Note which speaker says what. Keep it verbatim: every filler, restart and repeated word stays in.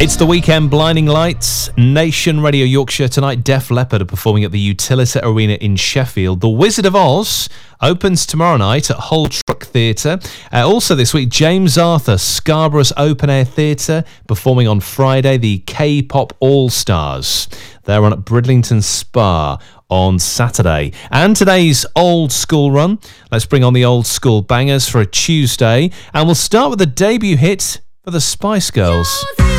Speaker 1: It's the weekend. Blinding Lights, Nation Radio Yorkshire. Tonight, Def Leppard are performing at the Utilita Arena in Sheffield. The Wizard of Oz opens tomorrow night at Hull Truck Theatre. Uh, also this week, James Arthur, Scarborough's Open Air Theatre, performing on Friday, the K-Pop All-Stars. They're on at Bridlington Spa on Saturday. And today's old school run. Let's bring on the old school bangers for a Tuesday. And we'll start with the debut hit for the Spice Girls.